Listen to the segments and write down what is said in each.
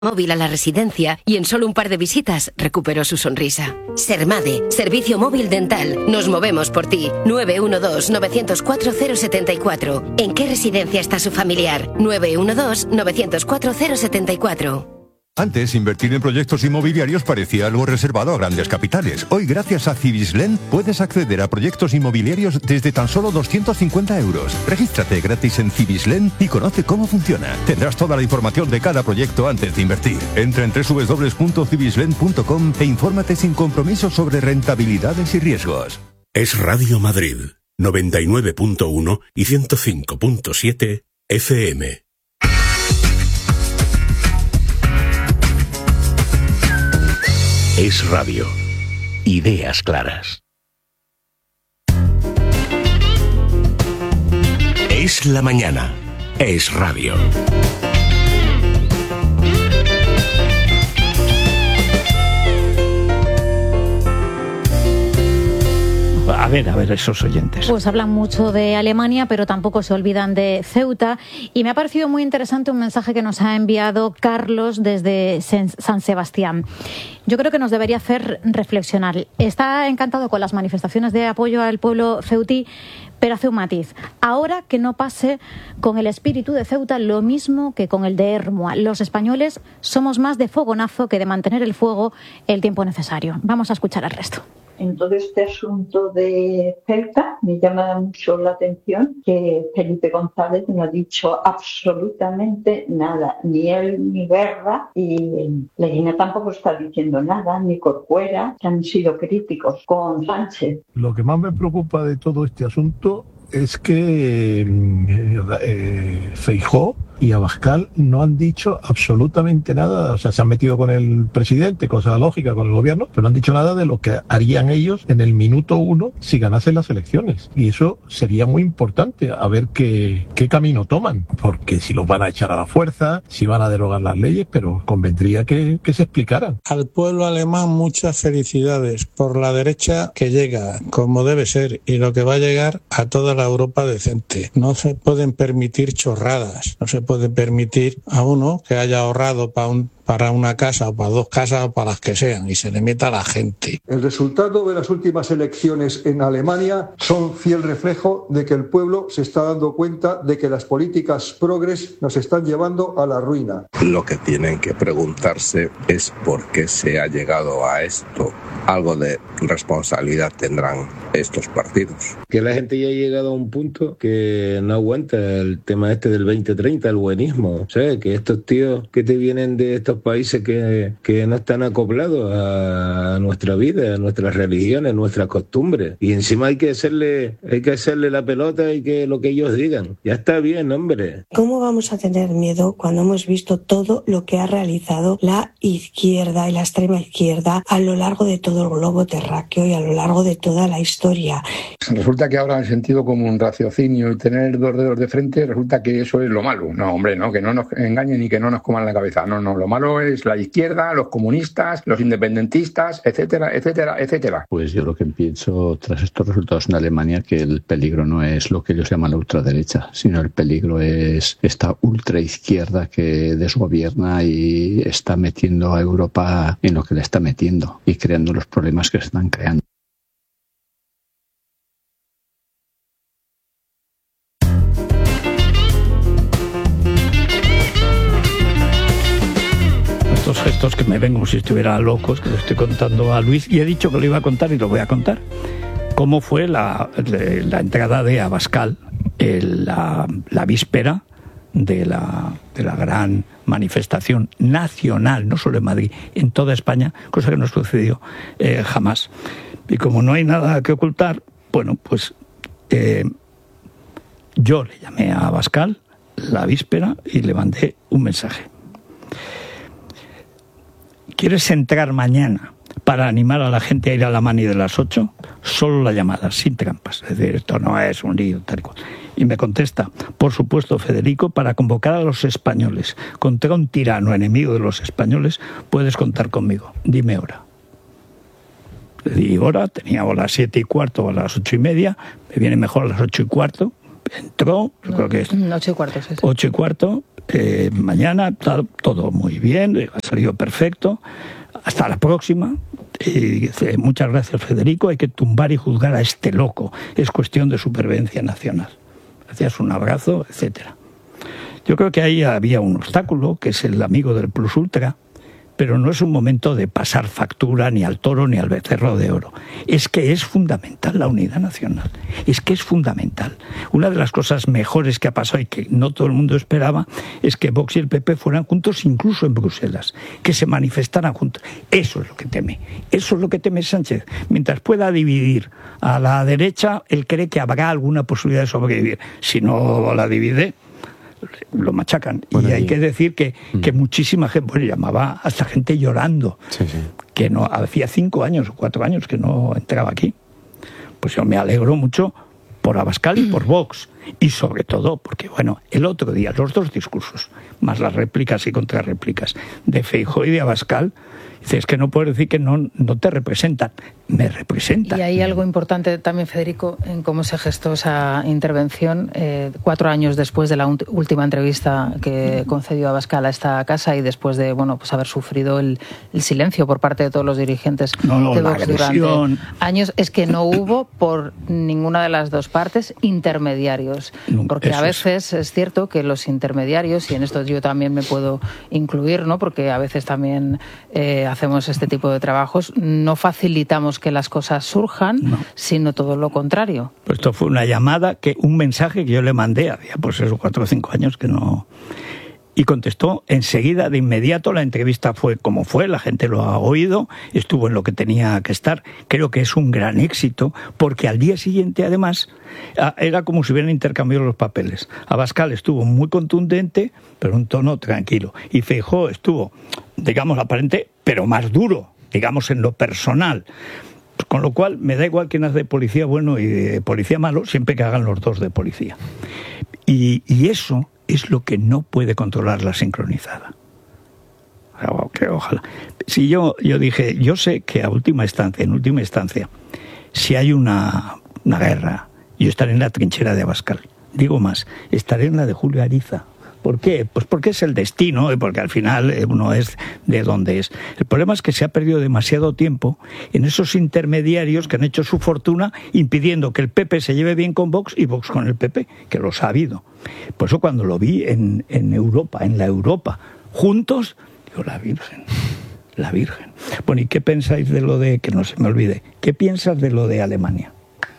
móvil a la residencia y en solo un par de visitas recuperó su sonrisa. Sermade, servicio móvil dental. Nos movemos por ti. 912-904-074. ¿En qué residencia está su familiar? 912-904-074. Antes, invertir en proyectos inmobiliarios parecía algo reservado a grandes capitales. Hoy, gracias a Cibislen, puedes acceder a proyectos inmobiliarios desde tan solo 250 euros. Regístrate gratis en Cibislen y conoce cómo funciona. Tendrás toda la información de cada proyecto antes de invertir. Entra en www.cibislen.com e infórmate sin compromiso sobre rentabilidades y riesgos. Es Radio Madrid, 99.1 y 105.7 FM. Es radio. Ideas claras. Es la mañana. Es radio. A ver, esos oyentes. Pues hablan mucho de Alemania, pero tampoco se olvidan de Ceuta. Y me ha parecido muy interesante un mensaje que nos ha enviado Carlos desde San Sebastián. Yo creo que nos debería hacer reflexionar. Está encantado con las manifestaciones de apoyo al pueblo ceutí, pero hace un matiz. Ahora que no pase con el espíritu de Ceuta lo mismo que con el de Ermua. Los españoles somos más de fogonazo que de mantener el fuego el tiempo necesario. Vamos a escuchar el resto. En todo este asunto de Ceuta me llama mucho la atención que Felipe González no ha dicho absolutamente nada, ni él ni Guerra, y Leguina tampoco está diciendo nada, ni Corcuera, que han sido críticos con Sánchez. Lo que más me preocupa de todo este asunto es que Feijóo y Abascal no han dicho absolutamente nada. O sea, se han metido con el presidente, cosa lógica, con el gobierno, pero no han dicho nada de lo que harían ellos en el minuto 1 si ganasen las elecciones. Y eso sería muy importante, a ver qué camino toman, porque si los van a echar a la fuerza, si van a derogar las leyes, pero convendría que se explicaran. Al pueblo alemán muchas felicidades por la derecha que llega, como debe ser, y lo que va a llegar a toda la Europa decente. No se pueden permitir chorradas, no se puede permitir a uno que haya ahorrado para una casa o para dos casas o para las que sean y se le meta a la gente. El resultado de las últimas elecciones en Alemania son fiel reflejo de que el pueblo se está dando cuenta de que las políticas progres nos están llevando a la ruina. Lo que tienen que preguntarse es por qué se ha llegado a esto. Algo de responsabilidad tendrán estos partidos. Que la gente ya ha llegado a un punto que no aguanta el tema este del 2030, el buenismo. ¿Sabes? Que estos tíos que te vienen de estos países que no están acoplados a nuestra vida, a nuestras religiones, nuestras costumbres. Y encima hay que hacerle la pelota y que lo que ellos digan. Ya está bien, hombre. ¿Cómo vamos a tener miedo cuando hemos visto todo lo que ha realizado la izquierda y la extrema izquierda a lo largo de todo el globo terráqueo y a lo largo de toda la historia? Resulta que ahora el sentido común, raciocinio y tener dos dedos de frente, resulta que eso es lo malo. No, hombre, no, que no nos engañen y que no nos coman la cabeza. No, lo malo es la izquierda, los comunistas, los independentistas, etcétera, etcétera, etcétera. Pues yo lo que pienso tras estos resultados en Alemania, que el peligro no es lo que ellos llaman la ultraderecha, sino el peligro es esta ultraizquierda que desgobierna y está metiendo a Europa en lo que le está metiendo y creando los problemas que se están creando. Estos gestos que me ven como si estuviera locos, que le estoy contando a Luis, y he dicho que lo iba a contar y lo voy a contar. ¿Cómo fue la entrada de Abascal la víspera de la gran manifestación nacional, no solo en Madrid, en toda España, cosa que no sucedió jamás? Y como no hay nada que ocultar, bueno, pues yo le llamé a Abascal la víspera y le mandé un mensaje. ¿Quieres entrar mañana para animar a la gente a ir a la mani de las 8? Solo la llamada, sin trampas. Es decir, esto no es un lío, tal y cual. Y me contesta, por supuesto, Federico, para convocar a los españoles contra un tirano enemigo de los españoles, puedes contar conmigo. Dime hora. Le di hora, tenía a las 7:15 o a las 8:30, me viene mejor a las 8:15, entró, yo creo que es 8:15. Sí. 8:15, mañana, todo muy bien, ha salido perfecto. Hasta la próxima. Y dice, muchas gracias, Federico, hay que tumbar y juzgar a este loco. Es cuestión de supervivencia nacional. Gracias, un abrazo, etcétera. Yo creo que ahí había un obstáculo, que es el amigo del Plus Ultra, pero no es un momento de pasar factura ni al toro ni al becerro de oro. Es que es fundamental la unidad nacional. Es que es fundamental. Una de las cosas mejores que ha pasado y que no todo el mundo esperaba es que Vox y el PP fueran juntos incluso en Bruselas, que se manifestaran juntos. Eso es lo que teme. Eso es lo que teme Sánchez. Mientras pueda dividir a la derecha, él cree que habrá alguna posibilidad de sobrevivir. Si no la divide, lo machacan. Bueno, y hay que decir que muchísima gente, bueno, llamaba hasta gente llorando, que no hacía 5 años o 4 años que no entraba aquí. Pues yo me alegro mucho por Abascal y por Vox, y sobre todo porque, bueno, el otro día los 2 discursos, más las réplicas y contrarréplicas de Feijóo y de Abascal, dices que no puedes decir que no te representan, me representan. Y hay algo importante también, Federico, en cómo se gestó esa intervención 4 años después de la última entrevista que concedió Abascal a esta casa y después de, bueno, pues haber sufrido el silencio por parte de todos los dirigentes de Vox durante años. Es que no hubo por ninguna de las dos partes intermediarios. Porque a veces es cierto que los intermediarios, y en esto yo también me puedo incluir, ¿no? Porque a veces también hacemos este tipo de trabajos, no facilitamos que las cosas surjan, sino todo lo contrario. Pues esto fue una llamada, un mensaje que yo le mandé, había pues esos 4 o 5 años que no... Y contestó enseguida, de inmediato. La entrevista fue como fue, la gente lo ha oído, estuvo en lo que tenía que estar. Creo que es un gran éxito, porque al día siguiente, además, era como si hubieran intercambiado los papeles. Abascal estuvo muy contundente, pero en un tono tranquilo. Y Feijóo estuvo, digamos, aparente, pero más duro, digamos, en lo personal. Con lo cual, me da igual quién hace de policía bueno y de policía malo, siempre que hagan los dos de policía. Y eso es lo que no puede controlar la sincronizada. Ojalá. Si yo dije, yo sé que en última instancia, si hay una guerra, yo estaré en la trinchera de Abascal. Digo más, estaré en la de Julio Ariza. ¿Por qué? Pues porque es el destino y porque al final uno es de donde es. El problema es que se ha perdido demasiado tiempo en esos intermediarios que han hecho su fortuna impidiendo que el PP se lleve bien con Vox y Vox con el PP, que los ha habido. Por eso cuando lo vi en Europa, en la Europa, juntos, digo, la Virgen. Bueno, ¿y qué pensáis de lo de, que no se me olvide, qué piensas de lo de Alemania?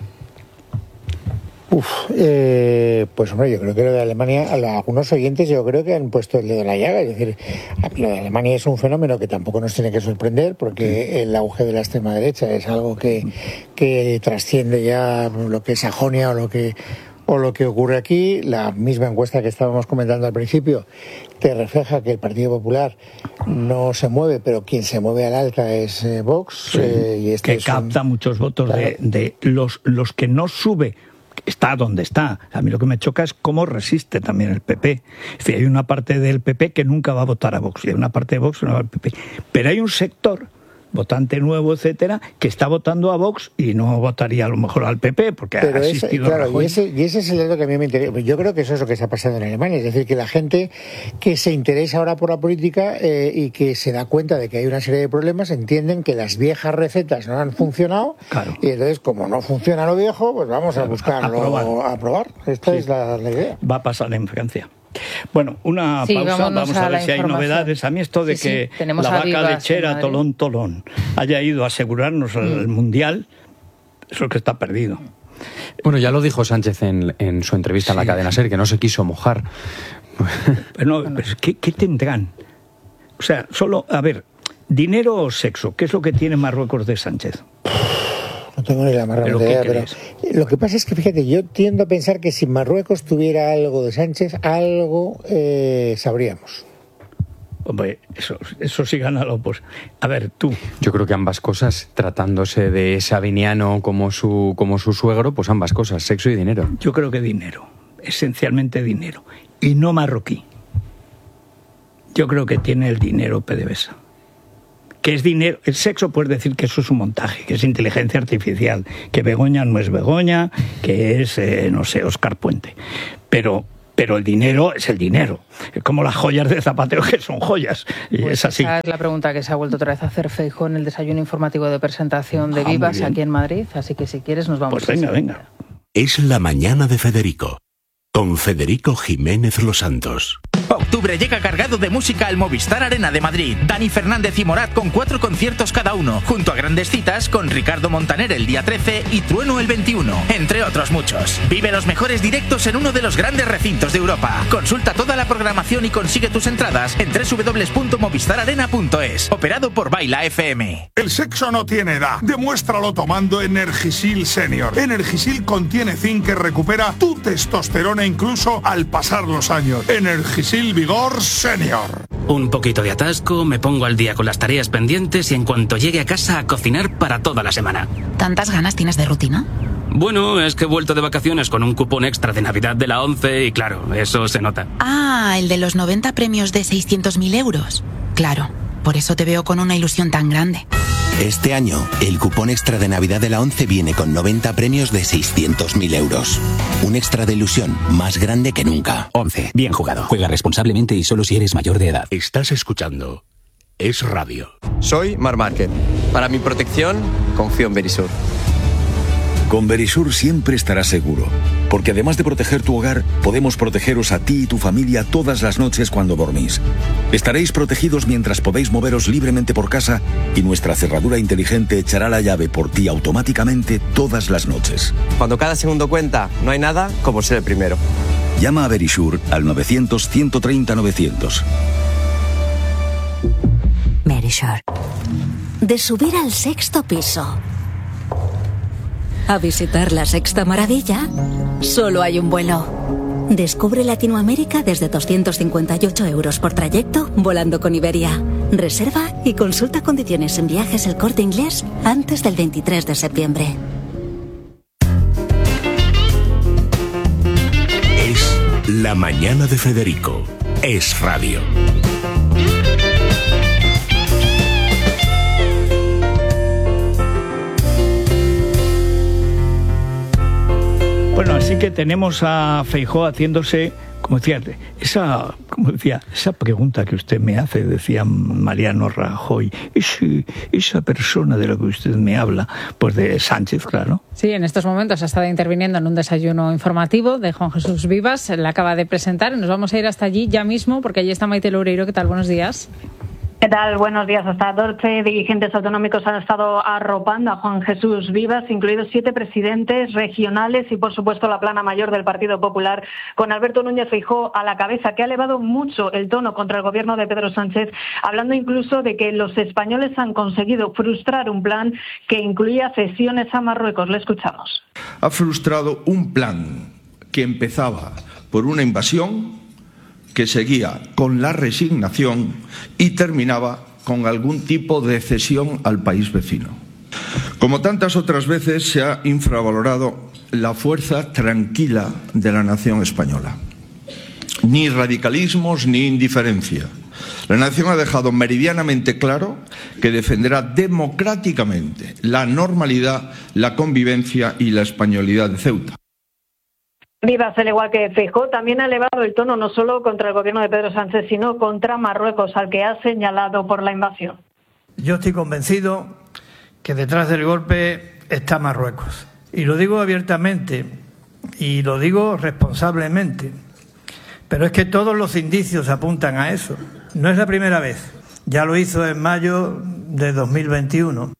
Pues hombre, yo creo que lo de Alemania, algunos oyentes yo creo que han puesto el dedo en la llaga. Es decir, lo de Alemania es un fenómeno que tampoco nos tiene que sorprender, porque el auge de la extrema derecha es algo que trasciende ya lo que es Sajonia o lo que ocurre aquí. La misma encuesta que estábamos comentando al principio te refleja que el Partido Popular no se mueve, pero quien se mueve al alza es Vox. Y que capta muchos votos, claro, de los que no sube. Está donde está. A mí lo que me choca es cómo resiste también el PP. Es decir, hay una parte del PP que nunca va a votar a Vox, y hay una parte de Vox que no va al PP. Pero hay un sector, votante nuevo, etcétera, que está votando a Vox y no votaría a lo mejor al PP, porque ha asistido claro, Rajoy. Y ese es el dato que a mí me interesa. Yo creo que eso es lo que está pasando en Alemania. Es decir, que la gente que se interesa ahora por la política y que se da cuenta de que hay una serie de problemas, entienden que las viejas recetas no han funcionado, claro, y entonces, como no funciona lo viejo, pues vamos a buscarlo, a probar. Esta es la idea. Va a pasar en Francia. Bueno, una pausa, vamos a ver si hay novedades. A mí esto de que la vaca lechera Tolón haya ido a asegurarnos el Mundial, eso es lo que está perdido. Bueno, ya lo dijo Sánchez en su entrevista a la cadena SER, que no se quiso mojar. Pero ¿qué tendrán? O sea, solo, a ver, dinero o sexo, ¿qué es lo que tiene Marruecos de Sánchez? No tengo ni la más remota idea, pero lo que pasa es que, fíjate, yo tiendo a pensar que si Marruecos tuviera algo de Sánchez, algo sabríamos. Hombre, eso sí gana lo pues. A ver, tú. Yo creo que ambas cosas, tratándose de sabiniano como su suegro, pues ambas cosas, sexo y dinero. Yo creo que dinero, esencialmente dinero, y no marroquí. Yo creo que tiene el dinero PDVSA. que es dinero. El sexo puedes decir que eso es un montaje, que es inteligencia artificial, que Begoña no es Begoña, que es, no sé, Óscar Puente. Pero el dinero es el dinero. Es como las joyas de Zapatero, que son joyas. Y pues es así. Esa es la pregunta que se ha vuelto otra vez a hacer Feijóo en el desayuno informativo de presentación de Vivas aquí en Madrid. Así que si quieres nos vamos. Pues venga. Es la mañana de Federico, con Federico Jiménez Los Santos. Octubre llega cargado de música al Movistar Arena de Madrid. Dani Fernández y Morat con 4 conciertos cada uno, junto a grandes citas con Ricardo Montaner el día 13 y Trueno el 21, entre otros muchos. Vive los mejores directos en uno de los grandes recintos de Europa. Consulta toda la programación y consigue tus entradas en www.movistararena.es. Operado por Baila FM. El sexo no tiene edad. Demuéstralo tomando Energisil Senior. Energisil contiene zinc que recupera tu testosterona incluso al pasar los años. Energisil Vigor Senior. Un poquito de atasco, me pongo al día con las tareas pendientes y en cuanto llegue a casa a cocinar para toda la semana. ¿Tantas ganas tienes de rutina? Bueno, es que he vuelto de vacaciones con un cupón extra de Navidad de la 11 y claro, eso se nota. Ah, el de los 90 premios de 600.000 euros. Claro, por eso te veo con una ilusión tan grande. Este año, el cupón extra de Navidad de la 11 viene con 90 premios de 600.000 euros. Un extra de ilusión más grande que nunca. 11. Bien jugado. Juega responsablemente y solo si eres mayor de edad. Estás escuchando Es Radio. Soy Mar Márquez. Para mi protección, confío en Verisur. Con Verisur siempre estarás seguro, porque además de proteger tu hogar, podemos protegeros a ti y tu familia todas las noches cuando dormís. Estaréis protegidos mientras podéis moveros libremente por casa y nuestra cerradura inteligente echará la llave por ti automáticamente todas las noches. Cuando cada segundo cuenta, no hay nada como ser el primero. Llama a Verisur al 900-130-900. Verisur. De subir al 6º piso a visitar la Sexta Maravilla, solo hay un vuelo. Descubre Latinoamérica desde 258 euros por trayecto volando con Iberia. Reserva y consulta condiciones en Viajes El Corte Inglés antes del 23 de septiembre. Es la mañana de Federico. Es Radio. Bueno, así que tenemos a Feijóo haciéndose, como decía, esa pregunta que usted me hace, decía Mariano Rajoy, esa persona de la que usted me habla, pues de Sánchez, claro. Sí, en estos momentos ha estado interviniendo en un desayuno informativo de Juan Jesús Vivas, la acaba de presentar, nos vamos a ir hasta allí ya mismo, porque allí está Maite Loureiro. ¿Qué tal? Buenos días. ¿Qué tal? Buenos días. Hasta 12 dirigentes autonómicos han estado arropando a Juan Jesús Vivas, incluidos 7 presidentes regionales y, por supuesto, la plana mayor del Partido Popular, con Alberto Núñez Feijóo a la cabeza, que ha elevado mucho el tono contra el gobierno de Pedro Sánchez, hablando incluso de que los españoles han conseguido frustrar un plan que incluía cesiones a Marruecos. Le escuchamos. Ha frustrado un plan que empezaba por una invasión, que seguía con la resignación y terminaba con algún tipo de cesión al país vecino. Como tantas otras veces, se ha infravalorado la fuerza tranquila de la nación española. Ni radicalismos ni indiferencia. La nación ha dejado meridianamente claro que defenderá democráticamente la normalidad, la convivencia y la españolidad de Ceuta. Vivas, al igual que Feijóo, también ha elevado el tono no solo contra el gobierno de Pedro Sánchez, sino contra Marruecos, al que ha señalado por la invasión. Yo estoy convencido que detrás del golpe está Marruecos. Y lo digo abiertamente y lo digo responsablemente. Pero es que todos los indicios apuntan a eso. No es la primera vez. Ya lo hizo en mayo de 2021.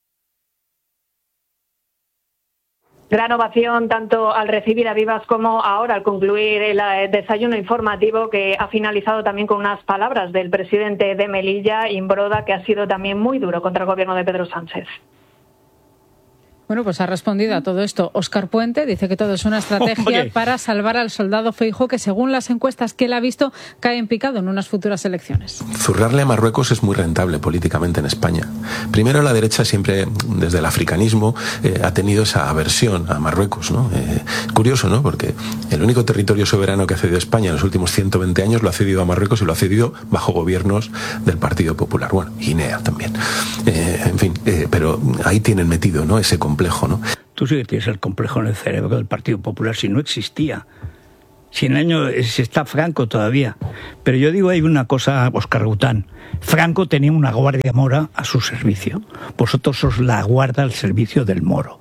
Gran ovación tanto al recibir a Vivas como ahora al concluir el desayuno informativo, que ha finalizado también con unas palabras del presidente de Melilla, Imbroda, que ha sido también muy duro contra el gobierno de Pedro Sánchez. Bueno, pues ha respondido a todo esto Óscar Puente, dice que todo es una estrategia para salvar al soldado Feijóo, que según las encuestas que él ha visto cae en picado en unas futuras elecciones. Zurrarle a Marruecos es muy rentable políticamente en España. Primero, la derecha siempre, desde el africanismo, ha tenido esa aversión a Marruecos, ¿no? Curioso, ¿no? Porque el único territorio soberano que ha cedido España en los últimos 120 años lo ha cedido a Marruecos, y lo ha cedido bajo gobiernos del Partido Popular. Bueno, Guinea también. En fin, pero ahí tienen metido, ¿no?, ese complejo, ¿no? Tú sí que tienes el complejo en el cerebro del Partido Popular, si no existía. Si está Franco todavía. Pero yo digo, hay una cosa, Óscar Gután. Franco tenía una guardia mora a su servicio. Vosotros sos la guarda al servicio del moro.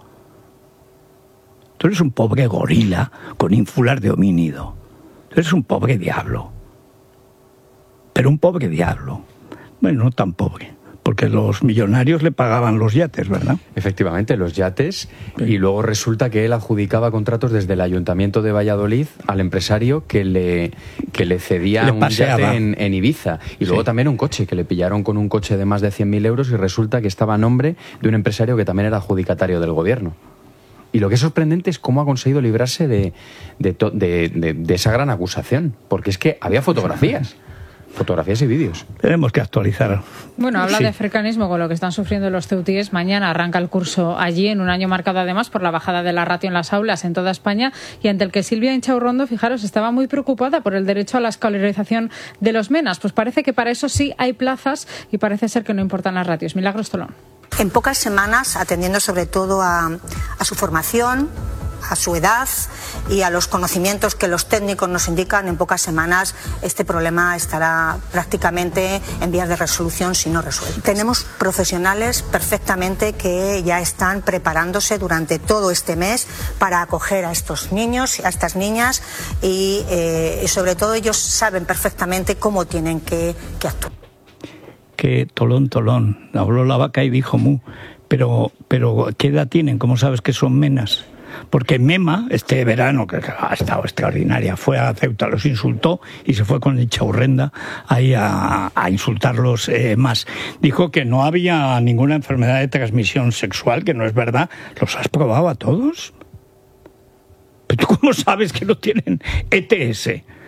Tú eres un pobre gorila con ínfulas de homínido. Tú eres un pobre diablo. Pero un pobre diablo. Bueno, no tan pobre. Porque los millonarios le pagaban los yates, ¿verdad? Efectivamente, los yates. Sí. Y luego resulta que él adjudicaba contratos desde el Ayuntamiento de Valladolid al empresario que le cedía un yate en Ibiza. Y luego también un coche, que le pillaron con un coche de más de 100.000 euros y resulta que estaba a nombre de un empresario que también era adjudicatario del gobierno. Y lo que es sorprendente es cómo ha conseguido librarse de esa gran acusación. Porque es que había fotografías y vídeos. Tenemos que actualizar. Bueno, habla de africanismo con lo que están sufriendo los ceutíes. Mañana arranca el curso allí, en un año marcado además por la bajada de la ratio en las aulas en toda España, y ante el que Silvia Inchaurrondo, fijaros, estaba muy preocupada por el derecho a la escolarización de los menas. Pues parece que para eso sí hay plazas y parece ser que no importan las ratios. Milagros Tolón. En pocas semanas, atendiendo sobre todo a su formación, a su edad y a los conocimientos que los técnicos nos indican, en pocas semanas este problema estará prácticamente en vías de resolución, si no resuelto. Tenemos profesionales perfectamente que ya están preparándose durante todo este mes para acoger a estos niños y a estas niñas y sobre todo ellos saben perfectamente cómo tienen que actuar. Que Tolón, habló la vaca y dijo mu, pero ¿qué edad tienen? ¿Cómo sabes que son menas? Porque Mema, este verano, que ha estado extraordinaria, fue a Ceuta, los insultó y se fue con Inchaurrenda ahí a insultarlos más. Dijo que no había ninguna enfermedad de transmisión sexual, que no es verdad. ¿Los has probado a todos? ¿Pero tú cómo sabes que no tienen ETS?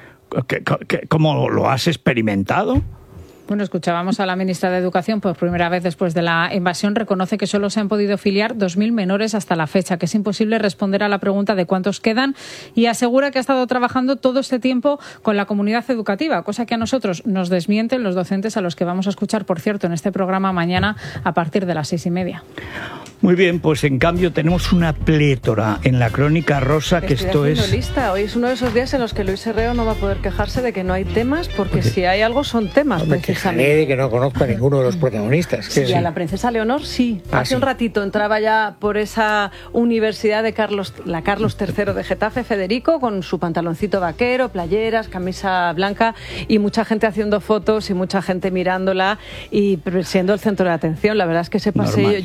¿Cómo lo has experimentado? Bueno, escuchábamos a la ministra de Educación por primera vez después de la invasión. Reconoce que solo se han podido filiar 2.000 menores hasta la fecha, que es imposible responder a la pregunta de cuántos quedan, y asegura que ha estado trabajando todo este tiempo con la comunidad educativa, cosa que a nosotros nos desmienten los docentes, a los que vamos a escuchar, por cierto, en este programa mañana a partir de las 6:30. Muy bien, pues en cambio tenemos una plétora en la Crónica Rosa, que esto es... lista. Hoy es uno de esos días en los que Luis Herrero no va a poder quejarse de que no hay temas, porque si hay algo son temas, precisamente. De que no conozco a ninguno de los protagonistas. Sí, sí. A la princesa Leonor sí. Hace un ratito entraba ya por esa universidad de la Carlos III de Getafe, Federico, con su pantaloncito vaquero, playeras, camisa blanca, y mucha gente haciendo fotos y mucha gente mirándola y siendo el centro de atención. La verdad es que ese paseo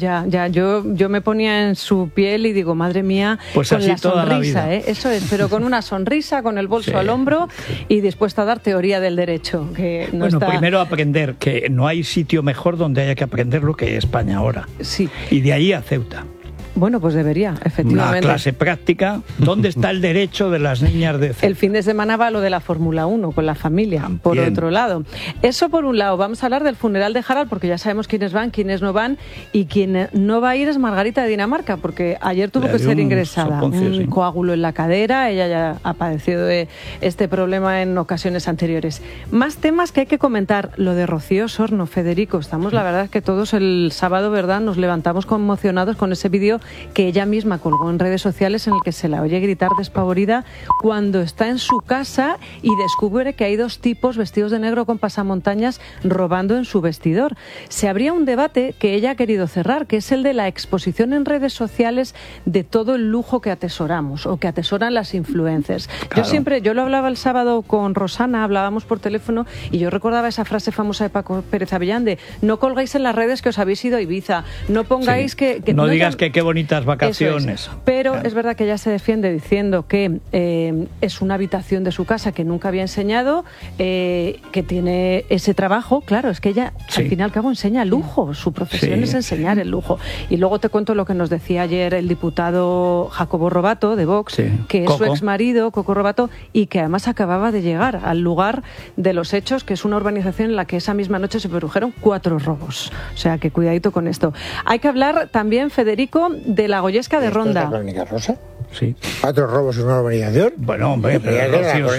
yo me ponía en su piel y digo, madre mía, pues con así la toda sonrisa, la vida. Eso es, pero con una sonrisa, con el bolso al hombro y dispuesto a dar teoría del derecho. Que no bueno, está... primero aprender que no hay sitio mejor donde haya que aprender lo que España ahora. Sí. Y de ahí a Ceuta. Bueno, pues debería, efectivamente. Una clase práctica. ¿Dónde está el derecho de las niñas de Ceuta? El fin de semana va lo de la Fórmula 1 con la familia, también. Por otro lado. Eso por un lado. Vamos a hablar del funeral de Harald, porque ya sabemos quiénes van, quiénes no van, y quien no va a ir es Margarita de Dinamarca, porque ayer tuvo que ser ingresada. Un coágulo en la cadera, ella ya ha padecido de este problema en ocasiones anteriores. Más temas que hay que comentar. Lo de Rocío Osorno, Federico. Estamos, la verdad, que todos el sábado, ¿verdad?, nos levantamos conmocionados con ese vídeo que ella misma colgó en redes sociales, en el que se la oye gritar despavorida cuando está en su casa y descubre que hay dos tipos vestidos de negro con pasamontañas robando en su vestidor. Se abría un debate que ella ha querido cerrar, que es el de la exposición en redes sociales de todo el lujo que atesoramos o que atesoran las influencers. Claro. Yo lo hablaba el sábado con Rosana, hablábamos por teléfono, y yo recordaba esa frase famosa de Paco Pérez Avellán de: no colgáis en las redes que os habéis ido a Ibiza, no pongáis que no digas que qué bonito bonitas vacaciones. Pero es verdad que ella se defiende diciendo que es una habitación de su casa que nunca había enseñado, que tiene ese trabajo. Claro, es que ella al fin y al cabo enseña lujo, su profesión es enseñar el lujo. Y luego te cuento lo que nos decía ayer el diputado Jacobo Robato de Vox, que es su exmarido, Coco Robato, y que además acababa de llegar al lugar de los hechos, que es una urbanización en la que esa misma noche se produjeron 4 robos. O sea, que cuidadito con esto. Hay que hablar también, Federico, de la Goyesca de Ronda. ¿Es la Crónica Rosa? Sí. 4 robos en una urbanización. Bueno, hombre, yo creía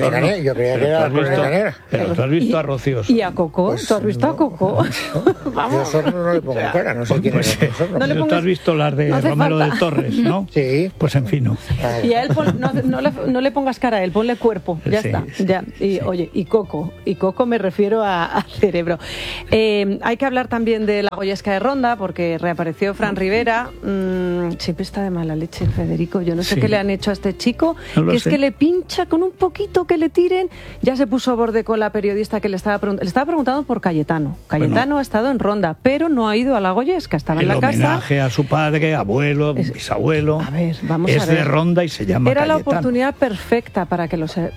que era la Crónica Negra. Pero tú has visto a Rocío. ¿Y a Coco? ¿Tú has visto a Coco? Vamos. Yo Osorno no le pongo cara, no sé quién es Osorno. Pero tú has visto las de Romero de Torres, ¿no? Sí. Pues en fin, no. Y a él no le pongas cara a él, ponle cuerpo, ya está. Ya. Y oye, y Coco me refiero a cerebro. Hay que hablar también de la Goyesca de Ronda, porque reapareció Fran Rivera. Siempre está de mala leche el Federico, yo no sé qué le han hecho a este chico, es que le pincha con un poquito que le tiren. Ya se puso a borde con la periodista que le estaba preguntando por Cayetano. Cayetano ha estado en Ronda, pero no ha ido a la Goyesca, estaba en la casa. El homenaje a su padre, abuelo, bisabuelo. A ver, vamos es a ver. de Ronda y se llama Era Cayetano. la oportunidad perfecta para que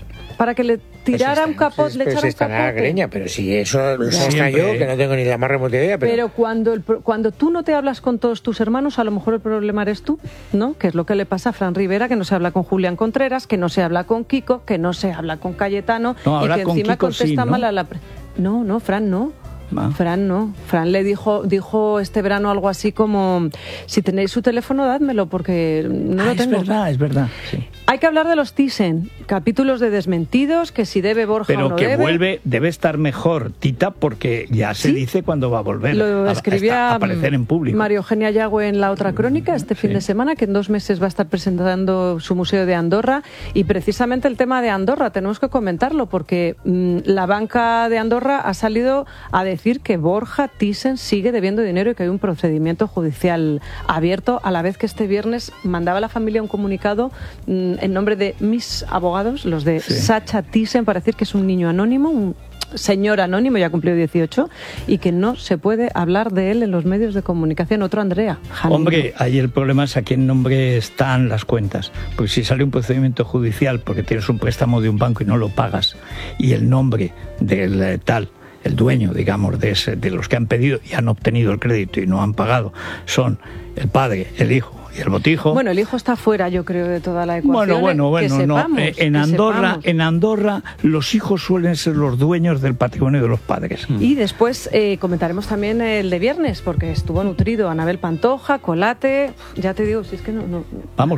le tirara un capot, le echara un capote. Greña, pero si eso lo sé yo, que no tengo ni la más remota idea. Pero cuando tú no te hablas con todos tus hermanos, a lo mejor el problema eres tú, ¿no? Que es lo que le pasa a Fran Rivera, que no se habla con Julián Contreras, que no se habla con Kiko, que no se habla con Cayetano, y que encima Kiko contesta mal a la... No, Fran no. Fran no. Fran le dijo este verano algo así como: si tenéis su teléfono, dádmelo, porque no lo tengo. Es verdad. Sí. Hay que hablar de los Thyssen, capítulos de desmentidos, que si debe Borja pero o no que debe. Debe estar mejor, Tita, porque ya se dice cuándo va a volver lo escribía a aparecer en público. María Eugenia Yagüe en La Otra Crónica este fin de semana, que en 2 meses va a estar presentando su museo de Andorra, y precisamente el tema de Andorra tenemos que comentarlo, porque la banca de Andorra ha salido a decir que Borja Thyssen sigue debiendo dinero y que hay un procedimiento judicial abierto, a la vez que este viernes mandaba a la familia un comunicado en nombre de mis abogados, los de Sacha Thyssen, para decir que es un niño anónimo, un señor anónimo, ya cumplió 18, y que no se puede hablar de él en los medios de comunicación. Otro Andrea. Hombre, ahí el problema es a qué nombre están las cuentas. Porque si sale un procedimiento judicial porque tienes un préstamo de un banco y no lo pagas, y el nombre del el dueño, digamos, de los que han pedido y han obtenido el crédito y no han pagado, son el padre, el hijo y el botijo. Bueno, el hijo está fuera, yo creo, de toda la ecuación. Bueno, sepamos, no. En Andorra los hijos suelen ser los dueños del patrimonio de los padres. Y después comentaremos también el de viernes, porque estuvo nutrido Anabel Pantoja, Colate. Ya te digo, si es que no. Vamos.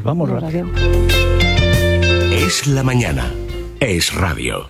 Es la mañana. Es radio.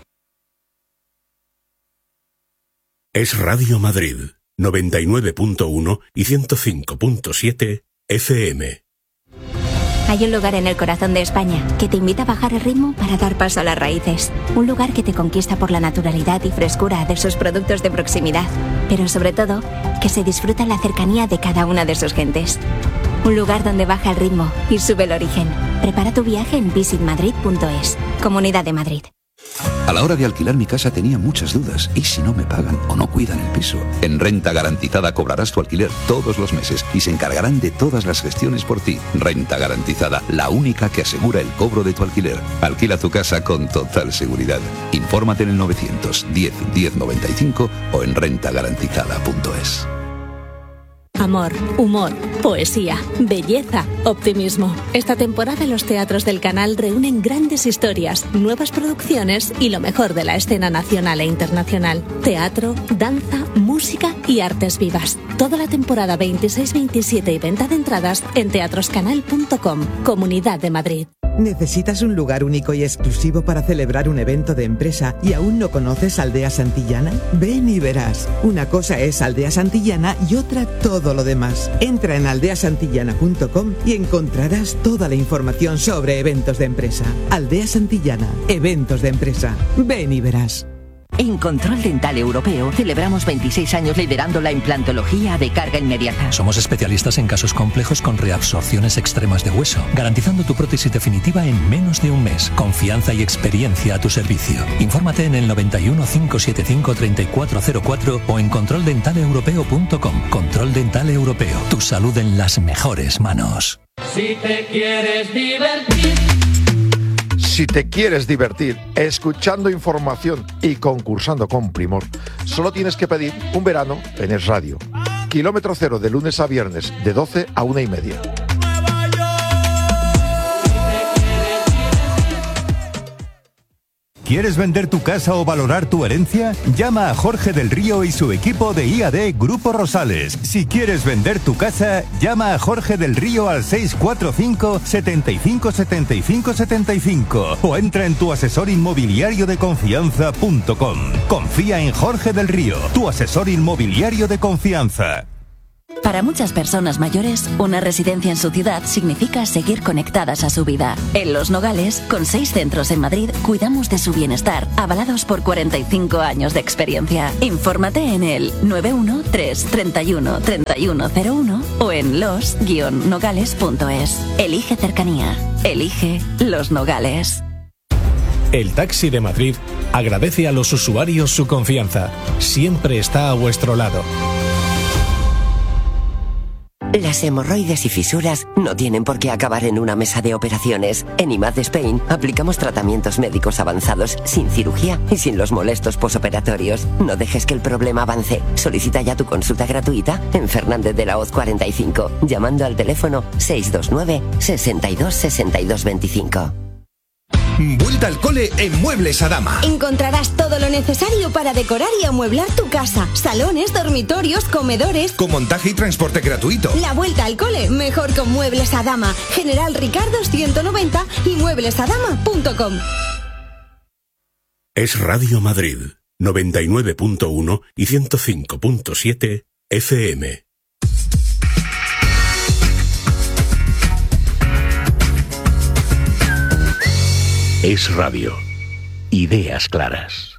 Es Radio Madrid, 99.1 y 105.7 FM. Hay un lugar en el corazón de España que te invita a bajar el ritmo para dar paso a las raíces. Un lugar que te conquista por la naturalidad y frescura de sus productos de proximidad, pero sobre todo, que se disfruta en la cercanía de cada una de sus gentes. Un lugar donde baja el ritmo y sube el origen. Prepara tu viaje en visitmadrid.es. Comunidad de Madrid. A la hora de alquilar mi casa tenía muchas dudas. ¿Y si no me pagan o no cuidan el piso? En Renta Garantizada cobrarás tu alquiler todos los meses y se encargarán de todas las gestiones por ti. Renta Garantizada, la única que asegura el cobro de tu alquiler. Alquila tu casa con total seguridad. Infórmate en el 910 1095 o en rentagarantizada.es. Amor, humor, poesía, belleza, optimismo. Esta temporada los teatros del canal reúnen grandes historias, nuevas producciones y lo mejor de la escena nacional e internacional. Teatro, danza, música y artes vivas. Toda la temporada 26-27 y venta de entradas en teatroscanal.com. Comunidad de Madrid. ¿Necesitas un lugar único y exclusivo para celebrar un evento de empresa y aún no conoces Aldea Santillana? Ven y verás. Una cosa es Aldea Santillana y otra todo lo demás. Entra en aldeasantillana.com y encontrarás toda la información sobre eventos de empresa. Aldea Santillana, eventos de empresa. Ven y verás. En Control Dental Europeo celebramos 26 años liderando la implantología de carga inmediata. Somos especialistas en casos complejos con reabsorciones extremas de hueso, garantizando tu prótesis definitiva en menos de un mes. Confianza y experiencia a tu servicio. Infórmate en el 91 575 3404 o en controldentaleeuropeo.com. Control Dental Europeo. Tu salud en las mejores manos. Si te quieres divertir. Si te quieres divertir escuchando información y concursando con primor, solo tienes que pedir un verano en Es Radio. Kilómetro cero de lunes a viernes, de 12 a 1:30. ¿Quieres vender tu casa o valorar tu herencia? Llama a Jorge del Río y su equipo de IAD Grupo Rosales. Si quieres vender tu casa, llama a Jorge del Río al 645 75 75 75 o entra en tuasesorinmobiliariodeconfianza.com. Confía en Jorge del Río, tu asesor inmobiliario de confianza. Para muchas personas mayores, una residencia en su ciudad significa seguir conectadas a su vida. En Los Nogales, con 6 centros en Madrid, cuidamos de su bienestar, avalados por 45 años de experiencia. Infórmate en el 913 31 3101 o en los-nogales.es. Elige cercanía. Elige Los Nogales. El Taxi de Madrid agradece a los usuarios su confianza. Siempre está a vuestro lado. Las hemorroides y fisuras no tienen por qué acabar en una mesa de operaciones. En IMAD Spain aplicamos tratamientos médicos avanzados sin cirugía y sin los molestos posoperatorios. No dejes que el problema avance. Solicita ya tu consulta gratuita en Fernández de la Hoz 45, llamando al teléfono 629 62 62 25. Vuelta al cole en Muebles Adama. Encontrarás todo lo necesario para decorar y amueblar tu casa. Salones, dormitorios, comedores. Con montaje y transporte gratuito. La vuelta al cole mejor con Muebles Adama. General Ricardo 190 y mueblesadama.com. Es Radio Madrid, 99.1 y 105.7 FM. Es Radio. Ideas claras.